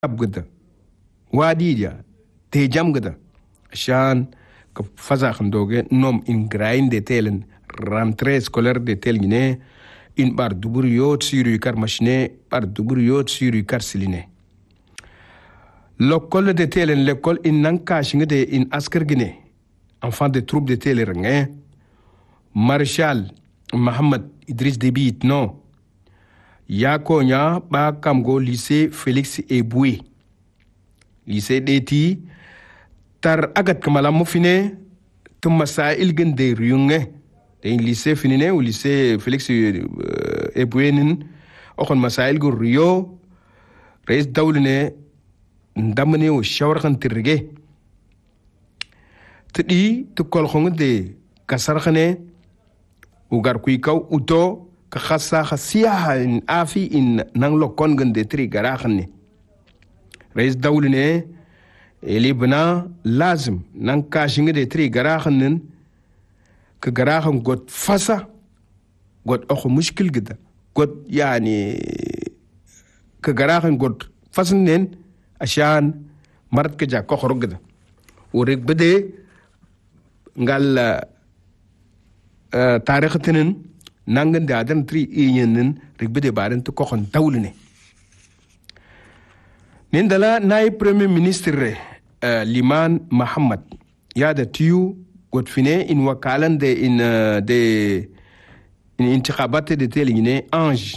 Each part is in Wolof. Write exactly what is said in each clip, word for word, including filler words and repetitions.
abgada wadiya te jamgada shan ka faza khandoge nom in grind de telen rentrée scolaire de telgne in bar dubur yot siru kar machine bar dubur yot siru kar siline l'école de telen l'école in nanka shingde in asker gine enfant de troupe de telen ngé Marshal Mohamed Idriss Déby no ya konya ba kamgo lycée Félix Eboué lycée deti tar agat kamala mo fine tum masail gen de ryunge de lycée finine ou lycée Félix Eboué nin okon masail go rio rais dawlene ndamne o shawar kan tirge tdi to kol khonde kasar khane ugar kuy kaw uto ka khassa khasiya in afi in nang lokon gande tri garakhne rais dawlene elibna lazim nang kashinge de tri garakhnen ka garakhan got fasa got okho mushkil gida got yani ka garakhan got fasnen ashan marat ka ja ko khorogda urek bede ngal taarikh tenen nangan da dan tri inyenen rigbede baden to ko khon dawlene nindala nay premier ministre uh, Liman Mohammed ya da tiu godfine in wakalan de in uh, de in intikhabat de teline ange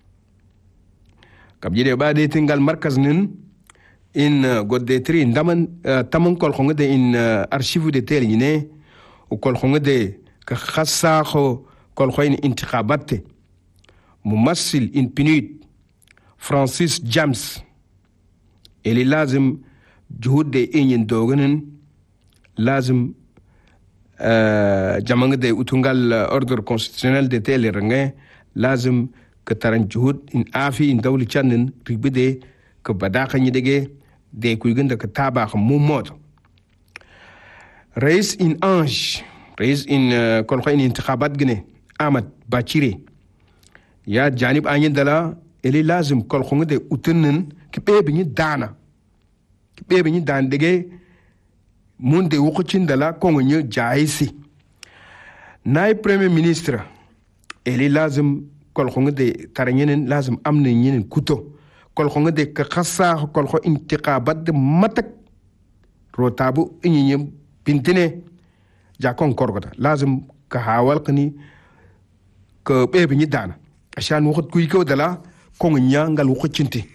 kabjide ba de tingal markaz nin in uh, godde tri ndaman uh, tamon kol khonga de in uh, archive de teline o kol khonga de ka khassa kho kol khoin intikhabat mumassil in pinut Francis James اللي لازم جهود دي إنين دوغنن لازم آه جمانغ دي وتنغال أوردر كونستيتيونال دي تيلي رنغي لازم كتران جهود إن آفي إن دولي چانن ريبي دي كبداقا نديگي دي كويغن دا كتاباق موموت رئيس إن أنج رئيس إن آه كل خوين انتخابات جني آمد باچيري يا جانب آنين دلا اللي لازم كل خوين دي وتنن kibebe ni dana kibebe ni dan dege munde wukucin dala kongo nyo jaisi nay premier ministre eli lazim kol khonga de taranyenen lazim amne nyenen kuto kol khonga de ka khassa kol kho intiqabat de matak rotabu inyem pintine jakon korgota lazim ka hawal qni ko bebe ni dana ashan wukut kuy ko dala kongo nya ngal wukucinti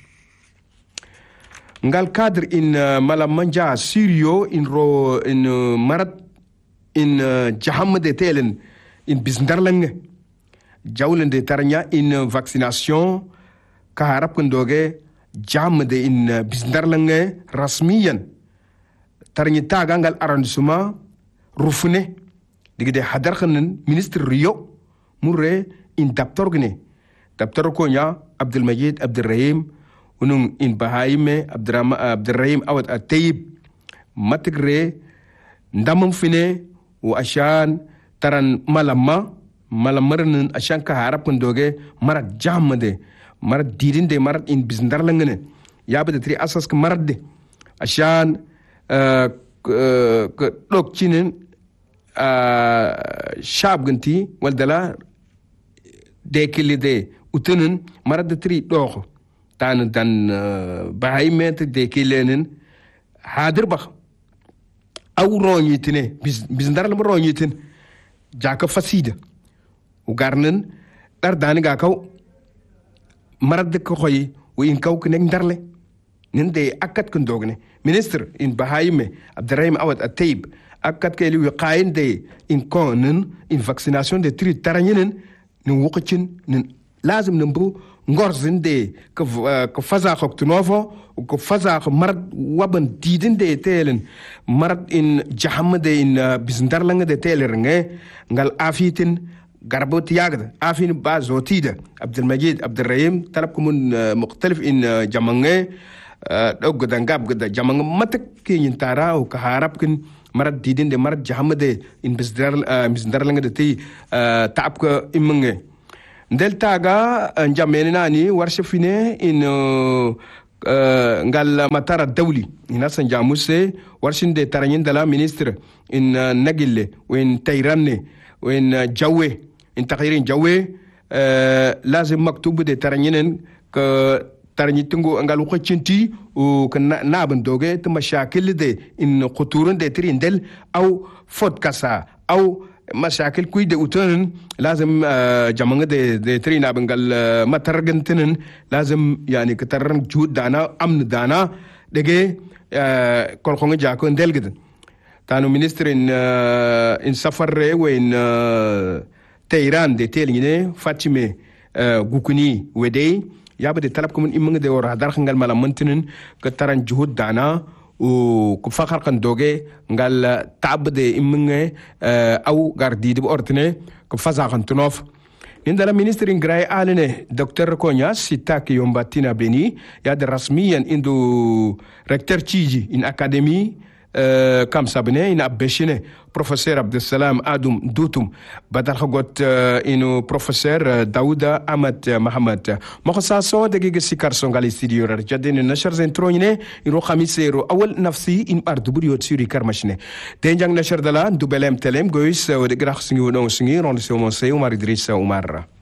ngal cadre in uh, malamanja sirio in ro in uh, marat in uh, jaham de telen in bisndarlang jawlen de tarnya in uh, vaccination ka harap kundoge jam de in uh, bisndarlang rasmiyan tarnya taga ngal arrondissement rufune digde hadar khanen ministre rio murre in daptor gne daptor ko nya Abdul Majid Abdul Rahim unung in Bahaime Abdurrahman Abdurrahim awat atayib matigre ndamam fine wa ashan taran malamma malamarن ashan ka harap kundoge marat jamade marat didinde marat in bisndar langene yabade tri asas ka marat de ashan ka dok chinen shab ganti waldala dekilide utunun marat de tri doko tan dan Bahaime de kilenen hadir bax aw roñitine bis bis ndar la roñitin jaka fasida u garnen dar dan ga kaw marad de ko xoy u in kaw nek ndarle nin de akat ko dogne ministre in Bahaime Abdurrahim awad atayib akat ke li qayin de in konen in vaccination de tri taranyenen ni wuqcin nin lazim nambu ngorzin de ko ko faza ko tunovo ko faza ko mar waban didin de telen mar in jaham de in bisndar lang de teler nge ngal afitin garbot yagda afin bazotida Abdul Majid Abdul Rahim talab kumun mukhtalif in jamange dog da ngab da jamang matak ki nyintara o ka harap kin mar didin de mar jaham de in bisndar bisndar lang de ti taab ko imnge Del taga njamene nani warsha fine in uh, ngal matara dawli ina sanja musse warshin de taranyin dala ministre in nagille win tayranne win jawe in takhirin jawe lazim maktub de taranyinen ka taranyi tungu ngal khochinti o kana naban doge to mashakil de in khuturun de trindel au fot kasa au مشاكل كوي دي اوتن لازم جمانغ دي دي ترينا بنقال مترجنتن لازم يعني كترن جود دانا امن دانا دغه كل خونغ جاكو دلغد تانو مينستر ان ان سفر وين تيران دي تيليني فاطمه غوكني ودي يابد طلب كم امنغ دي ورا دار خنgal مالا منتنن كترن جود دانا و كفاخر كان دوغي نقال تعبد إمنغ أو غاردي دي بأورتني كفازا كان تنوف نندلا مينستر إنغراي آلني دكتور كونيا سيتاكي يوم باتينا بني ياد رسميا إندو ركتر تيجي إن أكاديمي كام سابني إن أبشيني بروفيسور عبد السلام آدم دوتم بدل خقوت إنو بروفيسور داودا أحمد محمد مخصصو دقيقة سيكار سونغالي ستوديو رجدين النشر زنترونيني إنو خميسيرو أول نفسي إن أردو بريوت سوري كارمشني دينجان نشر دلا دو بلام تلم غويس ودقراخ سنغي ونو سنغي رون سيومون سيو مار إدريس عمر